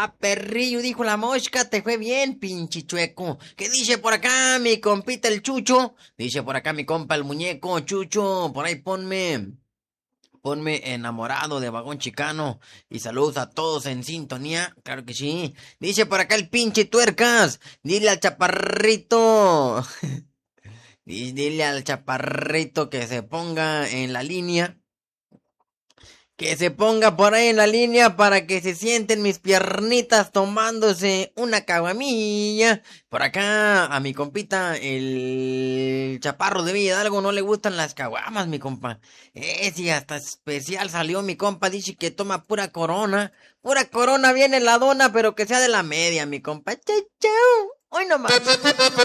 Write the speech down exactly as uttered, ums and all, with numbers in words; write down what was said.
Ah, perrillo, dijo la mosca, te fue bien, pinche chueco. ¿Qué dice por acá mi compita el Chucho? Dice por acá mi compa el muñeco, Chucho, por ahí ponme, ponme enamorado de Vagón Chicano. Y saludos a todos en sintonía, claro que sí. Dice por acá el pinche tuercas, dile al chaparrito, di- dile al chaparrito que se ponga en la línea. Que se ponga por ahí en la línea para que se sienten mis piernitas tomándose una caguamilla. Por acá a mi compita, el chaparro de Villa Hidalgo, no le gustan las caguamas, mi compa. Eh, sí, hasta especial salió mi compa, dice que toma pura corona. Pura corona viene la dona, pero que sea de la media, mi compa. Chau, chau. Hoy nomás.